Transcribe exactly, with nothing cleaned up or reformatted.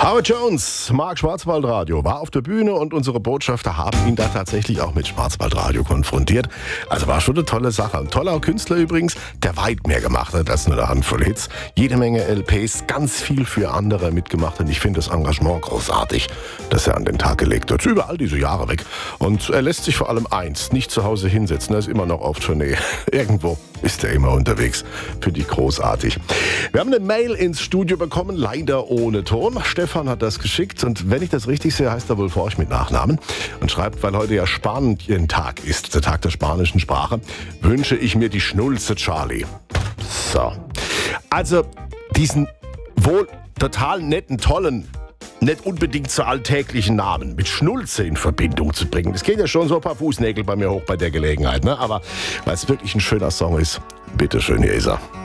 Howard Jones, Mark Schwarzwaldradio, war auf der Bühne und unsere Botschafter haben ihn da tatsächlich auch mit Schwarzwaldradio konfrontiert. Also war schon eine tolle Sache. Ein toller Künstler übrigens, der weit mehr gemacht hat als nur eine Handvoll Hits. Jede Menge L Ps, ganz viel für andere mitgemacht und ich finde das Engagement großartig, das er an den Tag gelegt hat. Überall diese Jahre weg. Und er lässt sich vor allem eins, nicht zu Hause hinsetzen, er ist immer noch auf Tournee. Irgendwo ist er immer unterwegs. Finde ich großartig. Wir haben eine Mail ins Studio bekommen, leider ohne Ton. Stefan hat das geschickt und wenn ich das richtig sehe, heißt er wohl Forch mit Nachnamen und schreibt, weil heute ja Spanien-Tag ist, der Tag der spanischen Sprache, wünsche ich mir die Schnulze Charlie. So. Also diesen wohl total netten, tollen, nicht unbedingt zu alltäglichen Namen mit Schnulze in Verbindung zu bringen. Das geht ja schon so ein paar Fußnägel bei mir hoch bei der Gelegenheit, ne? Aber weil es wirklich ein schöner Song ist, bitteschön, hier ist er.